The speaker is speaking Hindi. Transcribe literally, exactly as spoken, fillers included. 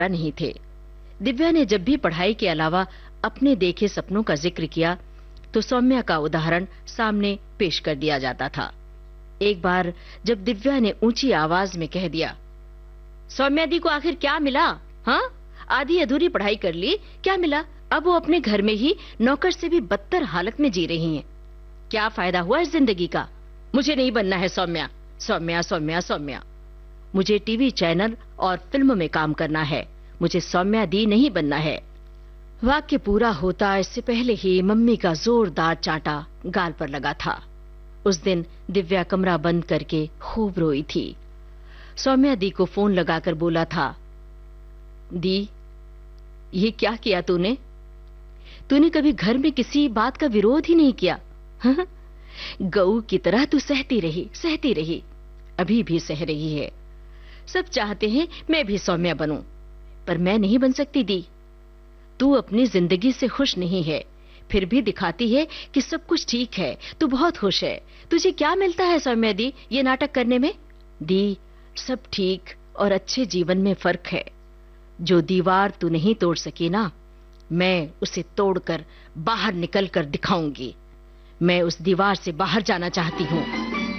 नहीं थे। दिव्या ने जब भी पढ़ाई के अलावा अपने देखे सपनों का जिक्र किया तो सौम्या का उदाहरण सामने पेश कर दिया जाता था। एक बार जब दिव्या ने ऊंची आवाज में कह दिया, सौम्या दी को आखिर क्या मिला? हाँ, आधी अधूरी पढ़ाई कर ली, क्या मिला? अब वो अपने घर में ही नौकर से भी बदतर हालत में जी रही हैं। क्या फायदा हुआ इस जिंदगी का? मुझे नहीं बनना है सौम्या, सौम्या सौम्या सौम्या। मुझे टीवी चैनल और फिल्म में काम करना है, मुझे सौम्या दी नहीं बनना है। वाक्य पूरा होता इससे पहले ही मम्मी का जोरदार चांटा गाल पर लगा था। उस दिन दिव्या कमरा बंद करके खूब रोई थी। सौम्या दी को फोन लगाकर बोला था, दी, ये क्या किया तूने? तूने कभी घर में किसी बात का विरोध ही नहीं किया। हाँ? गऊ की तरह तू सहती रही सहती रही अभी भी सह रही है। सब चाहते हैं मैं भी सौम्या बनूं, पर मैं नहीं बन सकती दी। तू अपनी जिंदगी से खुश नहीं है, फिर भी दिखाती है कि सब कुछ ठीक है, तू बहुत खुश है। तुझे क्या मिलता है सौम्या दी ये नाटक करने में? दी, सब ठीक और अच्छे जीवन में फर्क है। जो दीवार तू नहीं तोड़ सकी ना, मैं उसे तोड़कर बाहर निकल कर दिखाऊंगी। मैं उस दीवार से बाहर जाना चाहती हूँ।